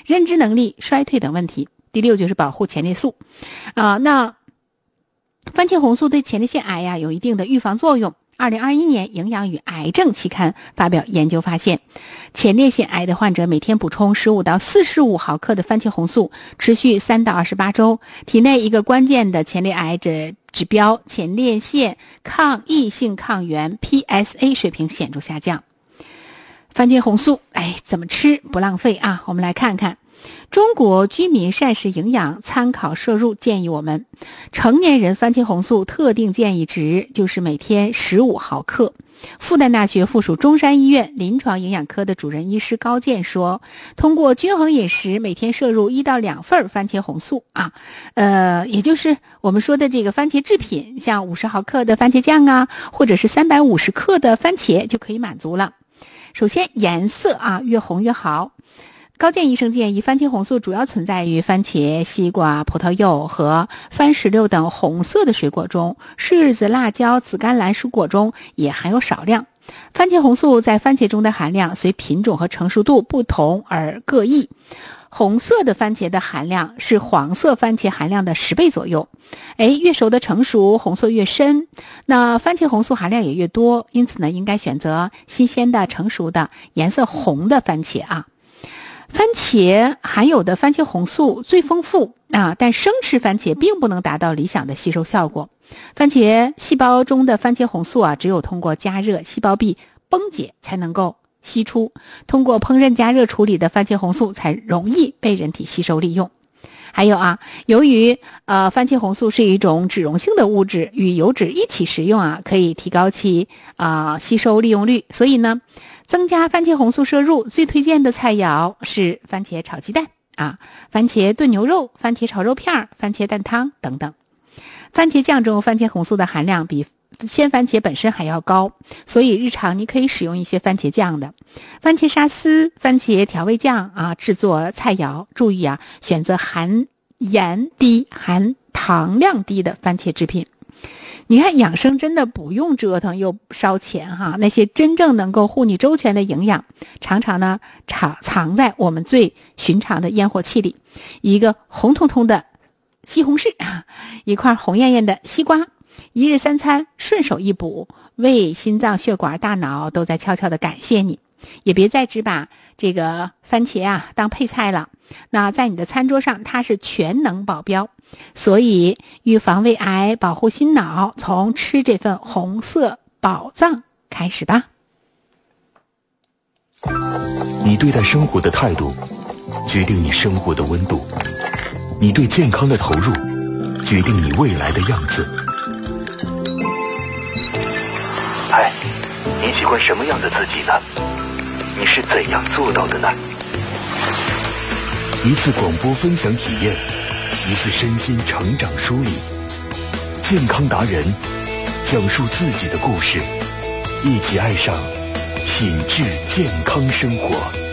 认知能力衰退等问题。第6就是保护前列素那番茄红素对前列腺癌呀有一定的预防作用。2021年营养与癌症期刊发表研究发现，前列腺癌的患者每天补充15到45毫克的番茄红素，持续3到28周，体内一个关键的前列癌指标前列腺抗异性抗原 PSA 水平显著下降。番茄红素怎么吃不浪费啊？我们来看看中国居民膳食营养参考摄入建议，我们成年人番茄红素特定建议值就是每天15毫克。复旦大学附属中山医院临床营养科的主任医师高健说，通过均衡饮食，每天摄入1到2份番茄红素也就是我们说的这个番茄制品，像50毫克的番茄酱或者是350克的番茄就可以满足了。首先颜色越红越好。高健医生建议，番茄红素主要存在于番茄、西瓜、葡萄柚和番石榴等红色的水果中，柿子、辣椒、紫甘蓝蔬果中也含有少量。番茄红素在番茄中的含量随品种和成熟度不同而各异。红色的番茄的含量是黄色番茄含量的10倍左右。越熟的成熟，红色越深，那番茄红素含量也越多，因此呢，应该选择新鲜的、成熟的、颜色红的番茄番茄含有的番茄红素最丰富但生吃番茄并不能达到理想的吸收效果。番茄细胞中的番茄红素只有通过加热细胞壁崩解才能够析出，通过烹饪加热处理的番茄红素才容易被人体吸收利用。还有由于番茄红素是一种脂溶性的物质，与油脂一起食用可以提高其吸收利用率，所以呢，增加番茄红素摄入最推荐的菜肴是番茄炒鸡蛋番茄炖牛肉、番茄炒肉片、番茄蛋汤等等。番茄酱中番茄红素的含量比鲜番茄本身还要高，所以日常你可以使用一些番茄酱的番茄沙司、番茄调味酱制作菜肴，注意选择含盐低、含糖量低的番茄制品。你看养生真的不用折腾又烧钱那些真正能够护你周全的营养，常常呢藏在我们最寻常的烟火气里。一个红彤彤的西红柿一块红艳艳的西瓜，一日3餐顺手一补，胃、心脏、血管、大脑都在悄悄地感谢你。也别再只把这个番茄当配菜了，那在你的餐桌上它是全能保镖。所以预防胃癌，保护心脑，从吃这份红色宝藏开始吧。 你对待生活的态度决定你生活的温度，你对健康的投入决定你未来的样子。嗨，你喜欢什么样的自己呢？你是怎样做到的呢？一次广播分享体验，一次身心成长梳理，健康达人讲述自己的故事，一起爱上品质健康生活。